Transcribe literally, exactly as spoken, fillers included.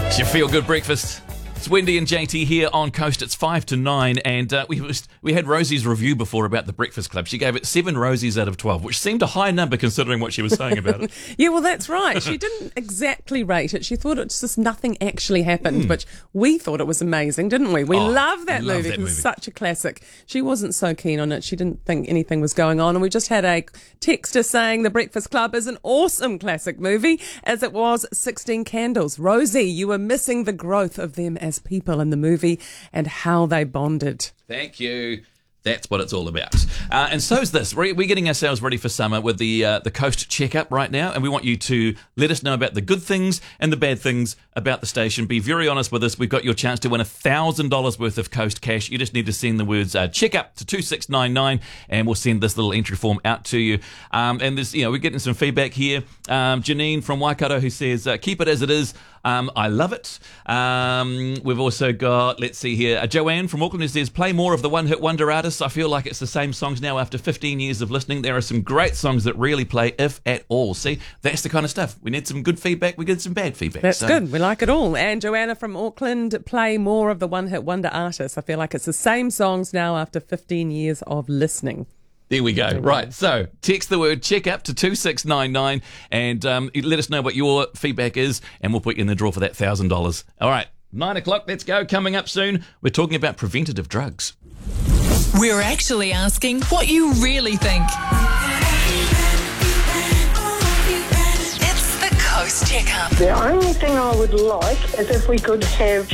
It's your Feel Good Breakfast. It's Wendy and J T here on Coast. It's five to nine, and uh, we was, we had Rosie's review before about the Breakfast Club. She gave it seven Rosies out of twelve, which seemed a high number considering what she was saying about it. Yeah, well, that's right. She didn't exactly rate it. She thought it's just nothing actually happened, Mm. which we thought it was amazing, didn't we? We Oh, love that love movie. that It was movie. such a classic. She wasn't so keen on it. She didn't think anything was going on, and we just had a texter saying The Breakfast Club is an awesome classic movie, as it was sixteen Candles. Rosie, you were missing the growth of them as people in the movie and how they bonded. Thank you. That's what it's all about. Uh, and so's this. We're, we're getting ourselves ready for summer with the uh, the Coast Checkup right now, and we want you to let us know about the good things and the bad things about the station. Be very honest with us. We've got your chance to win one thousand dollars worth of Coast cash. You just need to send the words uh, checkup to two six nine nine, and we'll send this little entry form out to you. Um, and there's, you know, we're getting some feedback here. Um, Janine from Waikato, who says, uh, keep it as it is. Um, I love it. Um, we've also got, let's see here, uh, Joanne from Auckland, who says, play more of the one-hit wonder artists. I feel like it's the same songs now after fifteen years of listening. There are some great songs that really play, if at all. See, that's the kind of stuff. We need some good feedback. We get some bad feedback. That's so. good. We like it all. And Joanna from Auckland, play more of the one-hit wonder artists. I feel like it's the same songs now after fifteen years of listening. There we go. Right. So text the word check up to two six nine nine and um, let us know what your feedback is, and we'll put you in the draw for that one thousand dollars. All right. Nine o'clock. Let's go. Coming up soon, we're talking about preventative drugs. We're actually asking what you really think. It's the Coast Checkup. The only thing I would like is if we could have